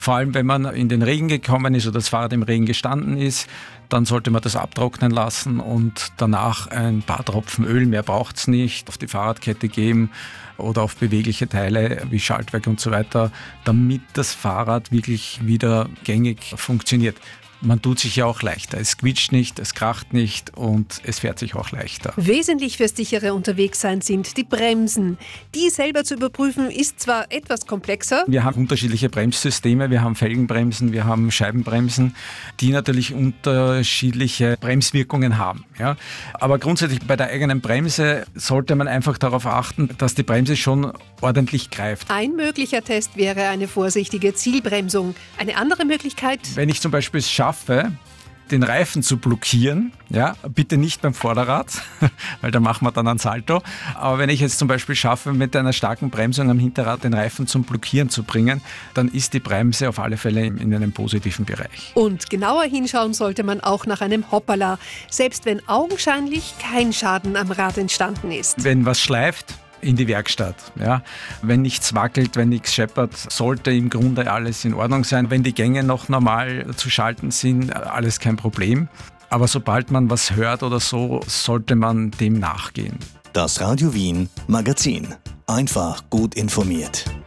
Vor allem, wenn man in den Regen gekommen ist oder das Fahrrad im Regen gestanden ist, dann sollte man das abtrocknen lassen und danach ein paar Tropfen Öl, mehr braucht es nicht, auf die Fahrradkette geben oder auf bewegliche Teile wie Schaltwerk und so weiter, damit das Fahrrad wirklich wieder gängig funktioniert. Man tut sich ja auch leichter. Es quietscht nicht, es kracht nicht und es fährt sich auch leichter. Wesentlich fürs sichere Unterwegssein sind die Bremsen. Die selber zu überprüfen ist zwar etwas komplexer. Wir haben unterschiedliche Bremssysteme. Wir haben Felgenbremsen, wir haben Scheibenbremsen, die natürlich unterschiedliche Bremswirkungen haben. Ja? Aber grundsätzlich bei der eigenen Bremse sollte man einfach darauf achten, dass die Bremse schon ordentlich greift. Ein möglicher Test wäre eine vorsichtige Zielbremsung. Eine andere Möglichkeit: Wenn ich zum Beispiel es schaffe, den Reifen zu blockieren, ja, bitte nicht beim Vorderrad, weil da machen wir dann ein Salto. Aber wenn ich jetzt zum Beispiel schaffe, mit einer starken Bremsung am Hinterrad den Reifen zum Blockieren zu bringen, dann ist die Bremse auf alle Fälle in einem positiven Bereich. Und genauer hinschauen sollte man auch nach einem Hoppala, selbst wenn augenscheinlich kein Schaden am Rad entstanden ist. Wenn was schleift, in die Werkstatt. Ja. Wenn nichts wackelt, wenn nichts scheppert, sollte im Grunde alles in Ordnung sein. Wenn die Gänge noch normal zu schalten sind, alles kein Problem. Aber sobald man was hört oder so, sollte man dem nachgehen. Das Radio Wien Magazin. Einfach gut informiert.